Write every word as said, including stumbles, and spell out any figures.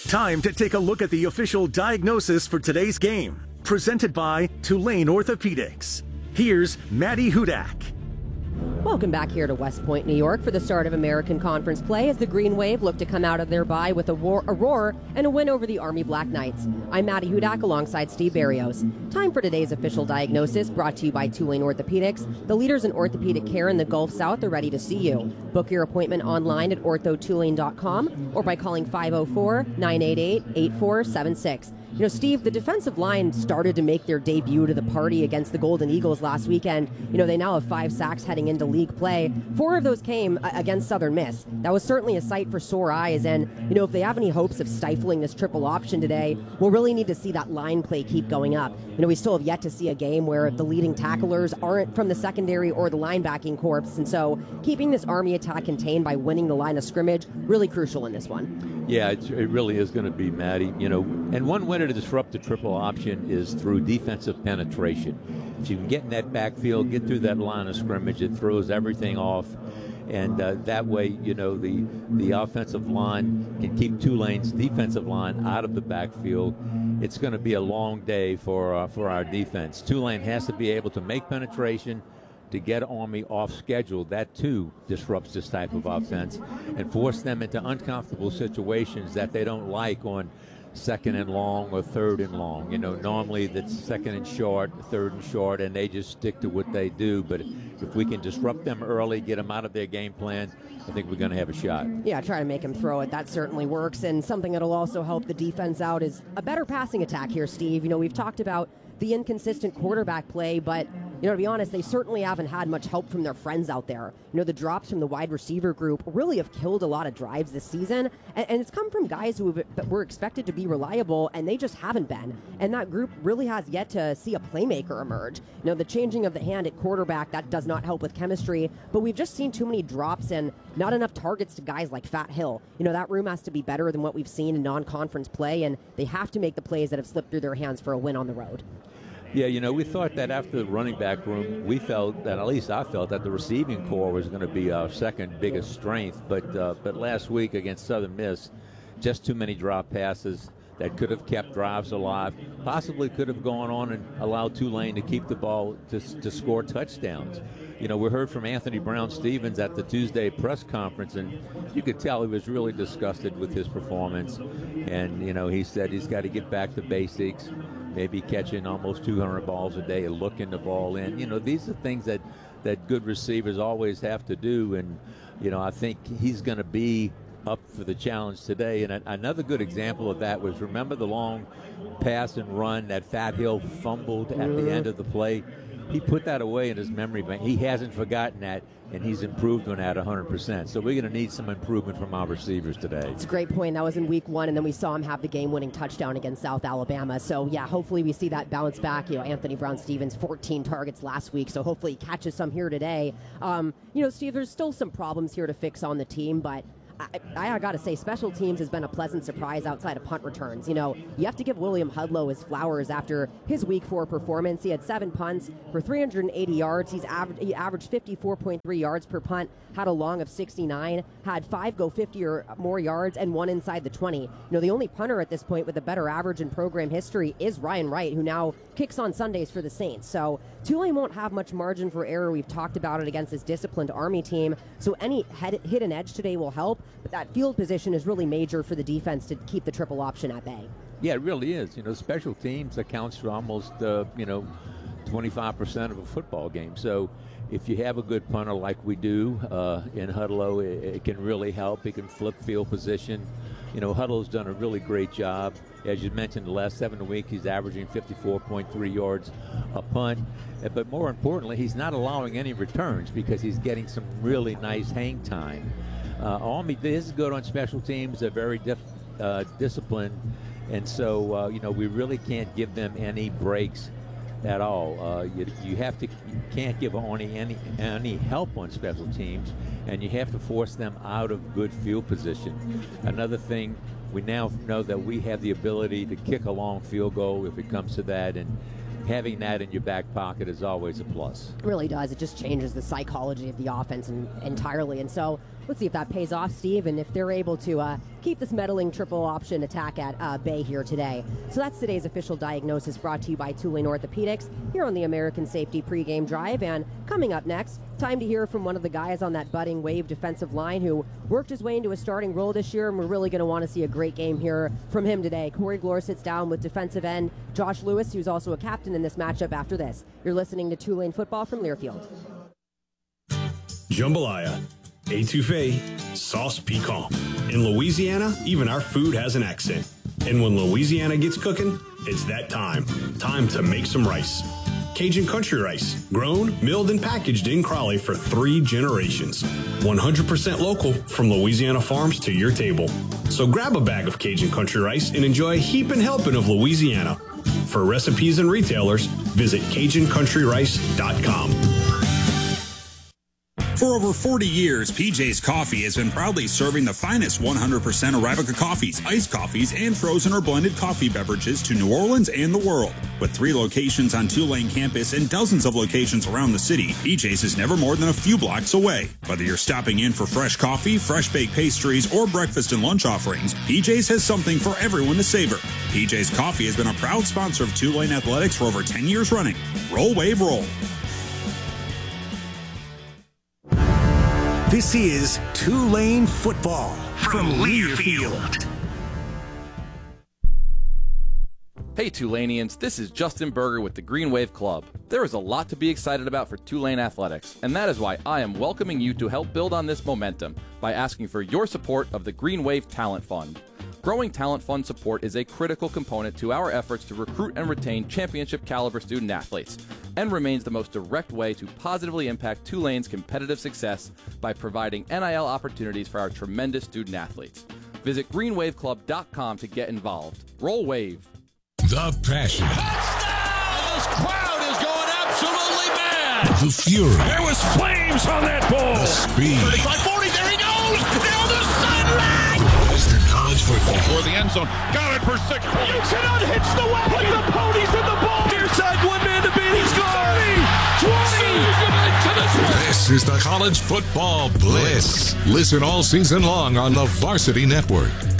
Time to take a look at the official diagnosis for today's game, presented by Tulane Orthopedics. Here's Maddie Hudak. Welcome back here to West Point, New York for the start of American Conference play as the Green Wave look to come out of their bye with a, war, a roar and a win over the Army Black Knights. I'm Maddie Hudak alongside Steve Barrios. Time for today's official diagnosis brought to you by Tulane Orthopedics. The leaders in orthopedic care in the Gulf South are ready to see you. Book your appointment online at ortho tulane dot com or by calling five oh four, nine eight eight, eight four seven six. You know, Steve, the defensive line started to make their debut to the party against the Golden Eagles last weekend. You know, they now have five sacks heading into league play. Four of those came against Southern Miss. That was certainly a sight for sore eyes. And, you know, if they have any hopes of stifling this triple option today, we'll really need to see that line play keep going up. You know, we still have yet to see a game where the leading tacklers aren't from the secondary or the linebacking corps. And so keeping this Army attack contained by winning the line of scrimmage, really crucial in this one. Yeah, it, it really is going to be, Maddie. You know, and one way to disrupt the triple option is through defensive penetration. If you can get in that backfield, get through that line of scrimmage, it throws everything off. And uh, that way, you know, the the offensive line can keep Tulane's defensive line out of the backfield. It's going to be a long day for uh, for our defense. Tulane has to be able to make penetration to get Army off schedule. That too disrupts this type of offense and force them into uncomfortable situations that they don't like on second and long or third and long. You know, normally that's second and short, third and short, and they just stick to what they do. But if we can disrupt them early, get them out of their game plan, I think we're going to have a shot. Yeah, try to make him throw it. That certainly works. And something that'll also help the defense out is a better passing attack here, Steve. You know, we've talked about the inconsistent quarterback play, but, you know, to be honest, they certainly haven't had much help from their friends out there. You know, the drops from the wide receiver group really have killed a lot of drives this season, and, and it's come from guys who have, were expected to be reliable, and they just haven't been. And that group really has yet to see a playmaker emerge. You know, the changing of the hand at quarterback, that does not help with chemistry, but we've just seen too many drops and not enough targets to guys like Fat Hill. You know, that room has to be better than what we've seen in non-conference play, and they have to make the plays that have slipped through their hands for a win on the road. Yeah, you know, we thought that after the running back room, we felt that, at least I felt, that the receiving core was going to be our second biggest strength. But uh, but last week against Southern Miss, just too many drop passes that could have kept drives alive, possibly could have gone on and allowed Tulane to keep the ball to, to score touchdowns. You know, we heard from Anthony Brown-Stevens at the Tuesday press conference, and you could tell he was really disgusted with his performance. And, you know, he said he's got to get back to basics, maybe catching almost two hundred balls a day and looking the ball in. You know, these are things that, that good receivers always have to do. And, you know, I think he's going to be up for the challenge today. And a, another good example of that was, remember the long pass and run that Fat Hill fumbled at the end of the play? He put that away in his memory bank. He hasn't forgotten that, and he's improved on that one hundred percent. So we're going to need some improvement from our receivers today. It's a great point. That was in week one, and then we saw him have the game-winning touchdown against South Alabama. So, yeah, hopefully we see that bounce back. You know, Anthony Brown-Stevens, fourteen targets last week, so hopefully he catches some here today. Um, you know, Steve, there's still some problems here to fix on the team, but I, I got to say, special teams has been a pleasant surprise outside of punt returns. You know, you have to give William Hudlow his flowers after his week four performance. He had seven punts for three hundred eighty yards. He's aver- he averaged fifty-four point three yards per punt, had a long of sixty-nine, had five go fifty or more yards, and one inside the twenty. You know, the only punter at this point with a better average in program history is Ryan Wright, who now kicks on Sundays for the Saints. So Tulane won't have much margin for error. We've talked about it against this disciplined Army team. So any head, hidden edge today will help. But that field position is really major for the defense to keep the triple option at bay. Yeah, it really is. You know, special teams accounts for almost, uh, you know, twenty-five percent of a football game. So if you have a good punter like we do uh, in Hudlow, it, it can really help. He can flip field position. You know, Hudlow's done a really great job. As you mentioned, the last seven weeks, he's averaging fifty-four point three yards a punt. But more importantly, he's not allowing any returns because he's getting some really nice hang time. Uh, Army is good on special teams. They're very dif- uh, disciplined. And so, uh, you know, we really can't give them any breaks at all. Uh, you, you have to, you can't give Army any, any help on special teams, and you have to force them out of good field position. Another thing, we now know that we have the ability to kick a long field goal if it comes to that, and having that in your back pocket is always a plus. It really does. It just changes the psychology of the offense in, entirely. And so Let's see if that pays off, Steve, and if they're able to uh, keep this meddling triple option attack at uh, bay here today. So that's today's official diagnosis, brought to you by Tulane Orthopedics here on the American Safety pregame drive. And coming up next, time to hear from one of the guys on that budding Wave defensive line who worked his way into a starting role this year, and we're really going to want to see a great game here from him today. Corey Glore sits down with defensive end Josh Lewis, who's also a captain in this matchup after this. You're listening to Tulane Football from Learfield. Jambalaya, etouffee, sauce piquant. In Louisiana, even our food has an accent. And when Louisiana gets cooking, it's that time. Time to make some rice. Cajun Country Rice, grown, milled, and packaged in Crowley for three generations. one hundred percent local from Louisiana farms to your table. So grab a bag of Cajun Country Rice and enjoy a heaping helping of Louisiana. For recipes and retailers, visit Cajun Country Rice dot com. For over forty years, P J's Coffee has been proudly serving the finest one hundred percent Arabica coffees, iced coffees, and frozen or blended coffee beverages to New Orleans and the world. With three locations on Tulane campus and dozens of locations around the city, P J's is never more than a few blocks away. Whether you're stopping in for fresh coffee, fresh baked pastries, or breakfast and lunch offerings, P J's has something for everyone to savor. P J's Coffee has been a proud sponsor of Tulane Athletics for over ten years running. Roll, Wave, roll. This is Tulane Football from Learfield. Hey Tulaneans, this is Justin Berger with the Green Wave Club. There is a lot to be excited about for Tulane Athletics, and that is why I am welcoming you to help build on this momentum by asking for your support of the Green Wave Talent Fund. Growing Talent Fund support is a critical component to our efforts to recruit and retain championship caliber student athletes, and remains the most direct way to positively impact Tulane's competitive success by providing N I L opportunities for our tremendous student athletes. Visit green wave club dot com to get involved. Roll Wave. The passion. Touchdown! This crowd is going absolutely mad. The fury. There was flames on that ball. The speed. thirty-five forty, there he goes! Down the sideline! Western College Football. For the end zone. Got it for six. You cannot hitch the wagon. Put the ponies in the ball. Near side, one man to beat. He's gone. twenty. This is the College Football Blitz. Listen all season long on the Varsity Network.